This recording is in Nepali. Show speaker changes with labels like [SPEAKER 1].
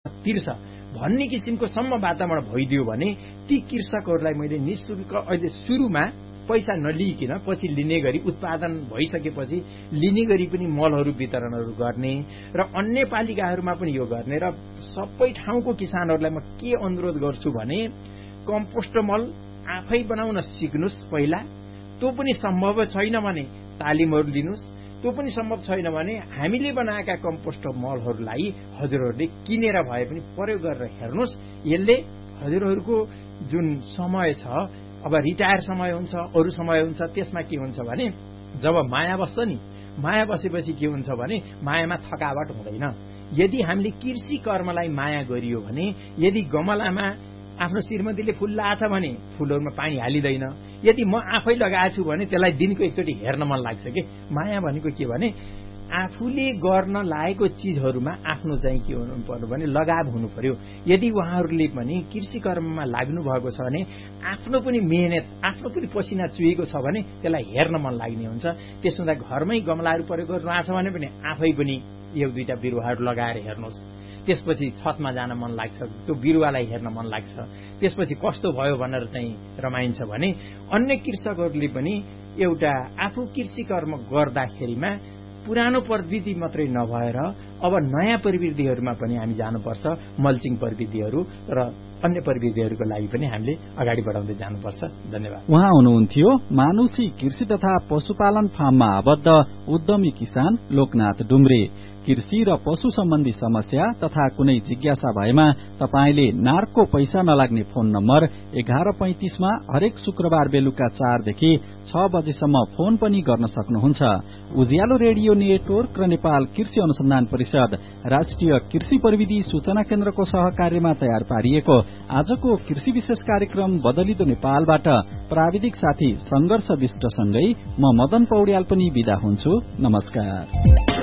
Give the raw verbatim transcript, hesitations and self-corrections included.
[SPEAKER 1] तिर्छ भन्ने किसिमको सम्म वातावरण भइदियो भने ती कृषकहरूलाई मैले निःशुल्क अहिले सुरुमा पैसा नलिइकन पछि लिने गरी उत्पादन भइसकेपछि लिने गरी पनि मलहरू वितरणहरू गर्ने र अन्य पालिकाहरूमा पनि यो गर्ने र सबै ठाउँको किसानहरूलाई म के अनुरोध गर्छु भने कम्पोस्ट मल आफै बनाउन सिक्नुस् पहिला। त्यो पनि सम्भव छैन भने तालिमहरू लिनुस्। त्यो पनि सम्भव छैन भने हामीले बनाएका कम्पोस्ट मलहरूलाई हजुरहरूले किनेर भए पनि प्रयोग गरेर हेर्नुहोस्। यसले हजुरहरूको जुन समय छ, अब रिटायर समय हुन्छ, अरू समय हुन्छ, त्यसमा के हुन्छ भने जब माया बस्छ नि, माया बसेपछि के हुन्छ भने मायामा थकावट हुँदैन। यदि हामीले कृषि कर्मलाई माया गरियो भने, यदि गमलामा आफ्नो श्रीमतीले फूल लगाएको छ भने फूलहरूमा पानी हालिँदैन। यदि म आफै लगाएको छु भने त्यसलाई दिनको एकचोटि हेर्न मन लाग्छ कि। माया भनेको के भने आफूले गर्न लागेको चिजहरूमा आफ्नो चाहिँ के हुनु पर्यो भने लगाव हुनु पर्यो। यदि उहाँहरूले पनि कृषि कर्ममा लाग्नु भएको छ भने आफ्नो पनि मेहनत, आफ्नो पनि पसिना चुहेको छ भने त्यसलाई हेर्न मन लाग्ने हुन्छ। त्यसो हुँदा घरमै गमलाहरू प्रयोग गर्नु आएको छ भने पनि आफै पनि एक दुईटा बिरुवाहरू लगाएर हेर्नुहोस्। त्यसपछि छतमा जान मन लाग्छ, त्यो बिरुवालाई हेर्न मन लाग्छ, त्यसपछि कस्तो भयो भनेर चाहिँ रमाइन्छ भने अन्य कृषकहरूले पनि एउटा आफू कृषि कर्म गर्दाखेरिमा पुरानो प्रविधि मात्रै नभएर अब नयाँ प्रविधिहरूमा पनि हामी जानुपर्छ। मल्चिङ प्रविधिहरू र अन्य प्रविधिहरूको लागि पनि हामीले अगाडि बढाउँदै जानुपर्छ। धन्यवाद।
[SPEAKER 2] उहाँ हुनुहुन्थ्यो मानुषी कृषि तथा पशुपालन फार्ममा आबद्ध उद्यमी किसान लोकनाथ डुम्रे। कृषि र पशु सम्बन्धी समस्या तथा कुनै जिज्ञासा भएमा तपाईले नार्को पैसा नलाग्ने फोन नम्बर एघार पैंतिसमा हरेक शुक्रबार बेलुका चारदेखि छ बजेसम्म फोन पनि गर्न सक्नुहुन्छ। उज्यालो रेडियो नेटवर्क र नेपाल कृषि अनुसन्धान परिषद राष्ट्रिय कृषि प्रविधि सूचना केन्द्रको सहकार्यमा तयार पारिएको आजको कृषि विशेष कार्यक्रम बदलिदो नेपालबाट प्राविधिक साथी संघर्ष विष्टसँगै म मदन पौड्याल पनि बिदा हुन्छु। नमस्कार।